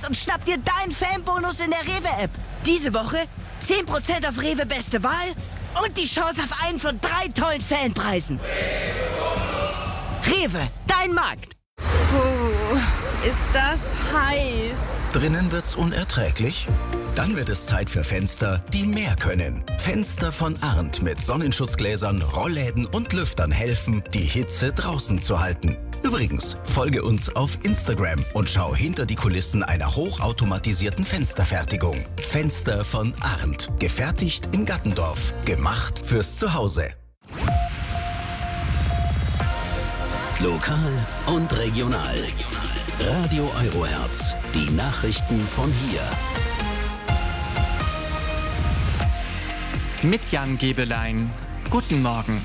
und schnapp dir deinen Fanbonus in der Rewe-App. Diese Woche 10% auf Rewe Beste Wahl und die Chance auf einen von 3 tollen Fanpreisen. Rewe, dein Markt. Puh, ist das heiß. Drinnen wird's unerträglich? Dann wird es Zeit für Fenster, die mehr können. Fenster von Arndt mit Sonnenschutzgläsern, Rollläden und Lüftern helfen, die Hitze draußen zu halten. Übrigens, folge uns auf Instagram und schau hinter die Kulissen einer hochautomatisierten Fensterfertigung. Fenster von Arndt. Gefertigt in Gattendorf. Gemacht fürs Zuhause. Lokal und regional. Radio Eurohertz. Die Nachrichten von hier. Mit Jan Gebelein. Guten Morgen.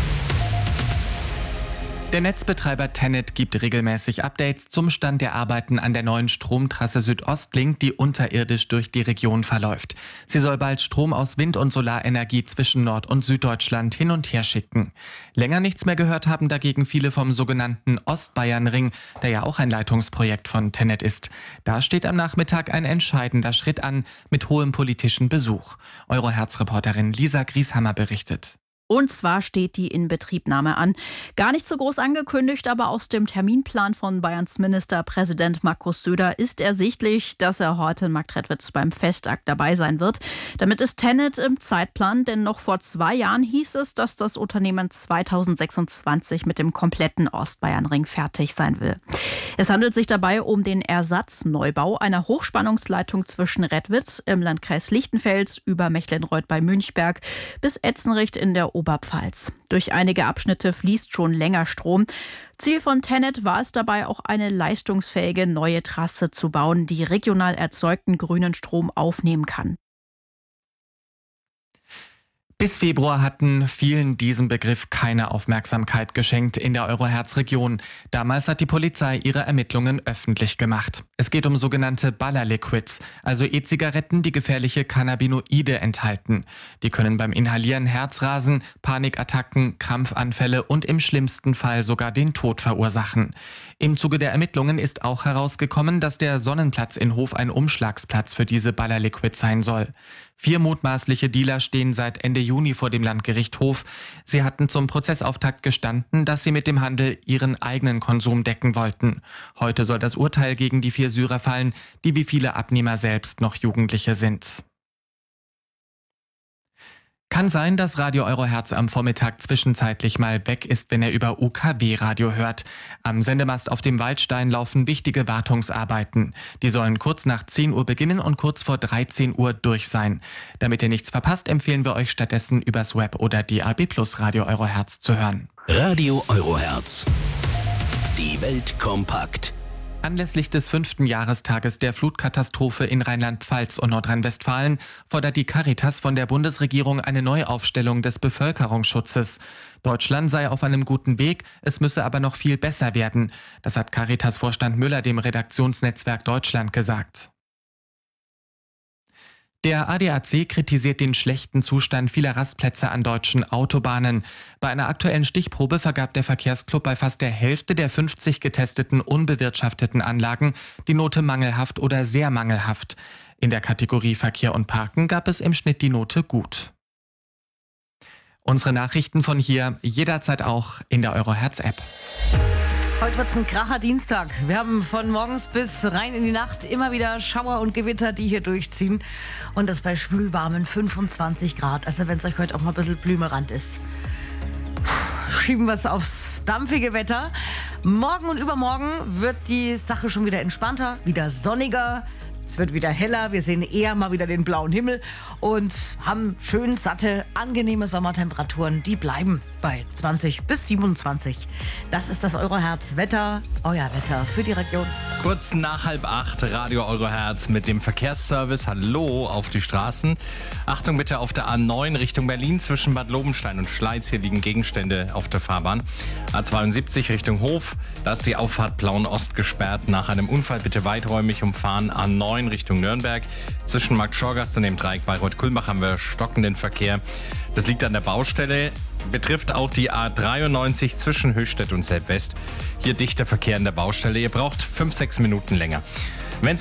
Der Netzbetreiber TenneT gibt regelmäßig Updates zum Stand der Arbeiten an der neuen Stromtrasse Südostlink, die unterirdisch durch die Region verläuft. Sie soll bald Strom aus Wind- und Solarenergie zwischen Nord- und Süddeutschland hin und her schicken. Länger nichts mehr gehört haben dagegen viele vom sogenannten Ostbayernring, der ja auch ein Leitungsprojekt von TenneT ist. Da steht am Nachmittag ein entscheidender Schritt an, mit hohem politischen Besuch. Eurohertz-Reporterin Lisa Grieshammer berichtet. Und zwar steht die Inbetriebnahme an. Gar nicht so groß angekündigt, aber aus dem Terminplan von Bayerns Ministerpräsident Markus Söder ist ersichtlich, dass er heute in Marktredwitz beim Festakt dabei sein wird. Damit ist TenneT im Zeitplan, denn noch vor 2 Jahren hieß es, dass das Unternehmen 2026 mit dem kompletten Ostbayernring fertig sein will. Es handelt sich dabei um den Ersatzneubau einer Hochspannungsleitung zwischen Redwitz im Landkreis Lichtenfels über Mecklenreuth bei Münchberg bis Etzenricht in der Oberpfalz. Durch einige Abschnitte fließt schon länger Strom. Ziel von TenneT war es dabei, auch eine leistungsfähige neue Trasse zu bauen, die regional erzeugten grünen Strom aufnehmen kann. Bis Februar hatten vielen diesem Begriff keine Aufmerksamkeit geschenkt in der Eurohertz-Region. Damals hat die Polizei ihre Ermittlungen öffentlich gemacht. Es geht um sogenannte Ballerliquids, also E-Zigaretten, die gefährliche Cannabinoide enthalten. Die können beim Inhalieren Herzrasen, Panikattacken, Krampfanfälle und im schlimmsten Fall sogar den Tod verursachen. Im Zuge der Ermittlungen ist auch herausgekommen, dass der Sonnenplatz in Hof ein Umschlagsplatz für diese Ballerliquids sein soll. 4 mutmaßliche Dealer stehen seit Ende Juni vor dem Landgericht Hof. Sie hatten zum Prozessauftakt gestanden, dass sie mit dem Handel ihren eigenen Konsum decken wollten. Heute soll das Urteil gegen die 4 Syrer fallen, die wie viele Abnehmer selbst noch Jugendliche sind. Kann sein, dass Radio Eurohertz am Vormittag zwischenzeitlich mal weg ist, wenn er über UKW-Radio hört. Am Sendemast auf dem Waldstein laufen wichtige Wartungsarbeiten. Die sollen kurz nach 10 Uhr beginnen und kurz vor 13 Uhr durch sein. Damit ihr nichts verpasst, empfehlen wir euch stattdessen übers Web oder DAB+ Radio Eurohertz zu hören. Radio Eurohertz. Die Welt kompakt. Anlässlich des 5. Jahrestages der Flutkatastrophe in Rheinland-Pfalz und Nordrhein-Westfalen fordert die Caritas von der Bundesregierung eine Neuaufstellung des Bevölkerungsschutzes. Deutschland sei auf einem guten Weg, es müsse aber noch viel besser werden. Das hat Caritas-Vorstand Müller dem Redaktionsnetzwerk Deutschland gesagt. Der ADAC kritisiert den schlechten Zustand vieler Rastplätze an deutschen Autobahnen. Bei einer aktuellen Stichprobe vergab der Verkehrsclub bei fast der Hälfte der 50 getesteten unbewirtschafteten Anlagen die Note mangelhaft oder sehr mangelhaft. In der Kategorie Verkehr und Parken gab es im Schnitt die Note gut. Unsere Nachrichten von hier jederzeit auch in der Eurohertz-App. Heute wird es ein kracher Dienstag. Wir haben von morgens bis rein in die Nacht immer wieder Schauer und Gewitter, die hier durchziehen. Und das bei schwülwarmen 25 Grad. Also wenn es euch heute auch mal ein bisschen Blümerand ist. Schieben wir es aufs dampfige Wetter. Morgen und übermorgen wird die Sache schon wieder entspannter, wieder sonniger. Es wird wieder heller, wir sehen eher mal wieder den blauen Himmel und haben schön satte, angenehme Sommertemperaturen. Die bleiben bei 20 bis 27. Das ist das Eurohertz-Wetter, euer Wetter für die Region. Kurz nach 7:30 Radio Eurohertz mit dem Verkehrsservice. Hallo auf die Straßen. Achtung bitte auf der A9 Richtung Berlin zwischen Bad Lobenstein und Schleiz. Hier liegen Gegenstände auf der Fahrbahn. A72 Richtung Hof. Da ist die Auffahrt Plauen-Ost gesperrt. Nach einem Unfall bitte weiträumig umfahren. A9 Richtung Nürnberg. Zwischen Markt-Schorgast und dem Dreieck Bayreuth-Kulmbach haben wir stockenden Verkehr. Das liegt an der Baustelle. Betrifft auch die A93 zwischen Höchstädt und Selb-West. Hier dichter Verkehr an der Baustelle. Ihr braucht 5-6 Minuten länger.